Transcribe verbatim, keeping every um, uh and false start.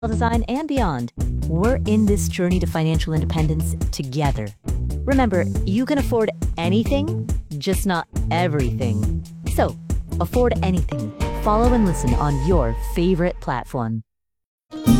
design, and beyond. We're in this journey to financial independence together. Remember, you can afford anything, just not everything. So, afford anything. Follow and listen on your favorite platform.